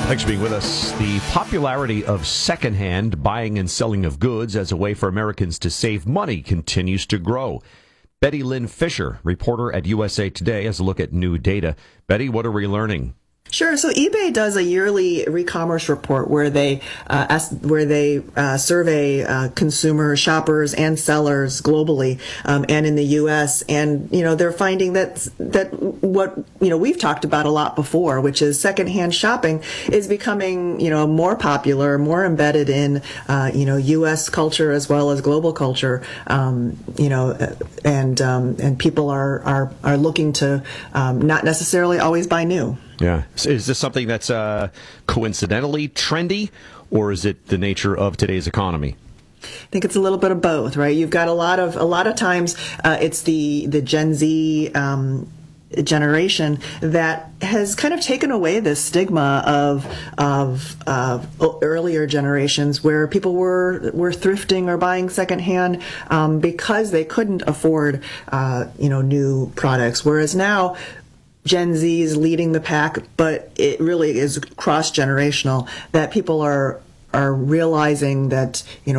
Thanks for being with us. The popularity of secondhand buying and selling of goods as a way for Americans to save money continues to grow. Betty Lynn Fisher, reporter at USA Today, has a look at new data. Betty, what are we learning? Sure. So eBay does a yearly e-commerce report where they survey consumer shoppers and sellers globally and in the U.S. And they're finding that what we've talked about a lot before, which is secondhand shopping, is becoming more popular, more embedded in U.S. culture as well as global culture. And people are looking to not necessarily always buy new. Yeah. Is this something that's coincidentally trendy, or is it the nature of today's economy? I think it's a little bit of both, right? You've got a lot of times it's the Gen Z generation that has kind of taken away this stigma of earlier generations where people were thrifting or buying secondhand because they couldn't afford new products, whereas now Gen Z is leading the pack, but it really is cross-generational, that people are realizing that,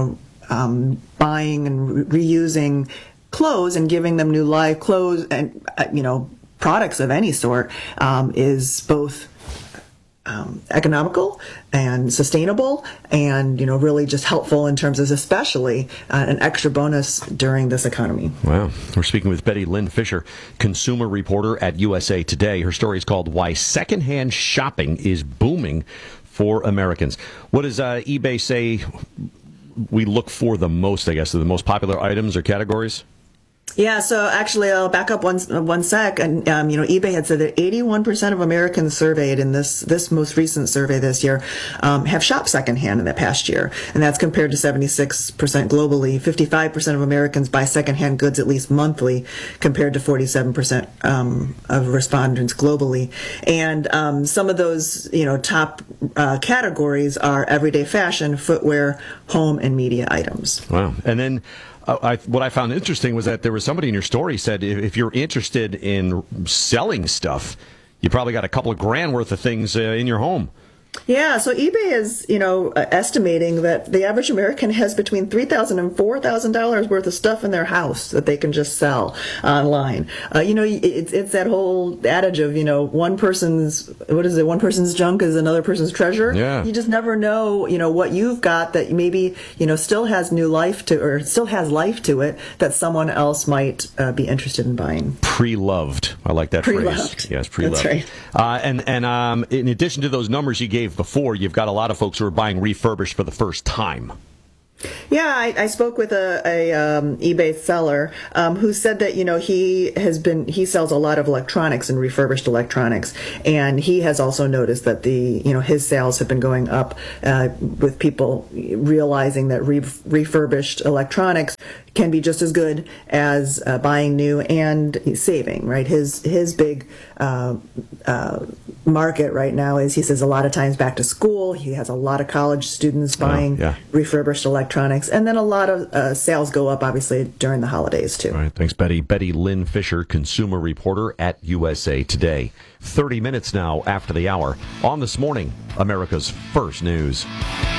buying and reusing clothes and giving them new life, clothes and, products of any sort, is both economical and sustainable and, really just helpful in terms of especially an extra bonus during this economy. Wow. We're speaking with Betty Lynn Fisher, consumer reporter at USA Today. Her story is called Why Secondhand Shopping is Booming for Americans. What does eBay say we look for the most, I guess, the most popular items or categories? Yeah, so actually, I'll back up one sec. And eBay had said that 81% of Americans surveyed in this most recent survey this year have shopped secondhand in the past year, and that's compared to 76% globally. 55% of Americans buy secondhand goods at least monthly, compared to 47% of respondents globally. And some of those top categories are everyday fashion, footwear, home, and media items. Wow, and then. What I found interesting was that there was somebody in your story said if you're interested in selling stuff, you probably got a couple of grand worth of things in your home. Yeah, so eBay is, estimating that the average American has between $3,000 and $4,000 worth of stuff in their house that they can just sell online. It's that whole adage of, one person's junk is another person's treasure. Yeah. You just never know, what you've got that maybe, still has life to it that someone else might be interested in buying. Pre-loved. I like that phrase. Yes, pre-loved. That's right. And in addition to those numbers you gave before, you've got a lot of folks who are buying refurbished for the first time. Yeah, I spoke with a eBay seller who said that he sells a lot of electronics and refurbished electronics, and he has also noticed that his sales have been going up with people realizing that refurbished electronics can be just as good as buying new and saving. Right, his big market right now is, he says, a lot of times back to school. He has a lot of college students buying refurbished electronics, and then a lot of sales go up, obviously, during the holidays, too. All right, thanks, Betty. Betty Lynn Fisher, consumer reporter at USA Today. 30 minutes now after the hour on This Morning, America's First News.